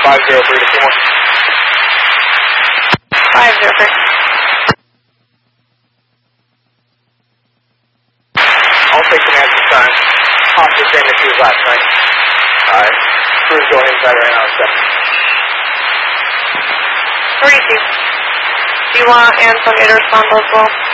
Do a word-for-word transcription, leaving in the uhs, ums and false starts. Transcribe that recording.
five zero three to four. five zero three. I'll take command this time. Officer same as he was last night. Alright. Crew's going inside right now, seven. forty-two. Do you want Anton to respond as well?